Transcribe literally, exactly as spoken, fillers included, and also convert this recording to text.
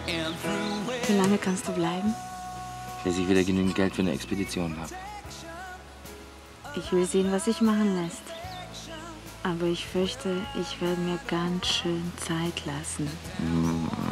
Wie lange kannst du bleiben? Bis ich wieder genügend Geld für eine Expedition habe. Ich will sehen, was sich machen lässt. Aber ich fürchte, ich werde mir ganz schön Zeit lassen. Hm.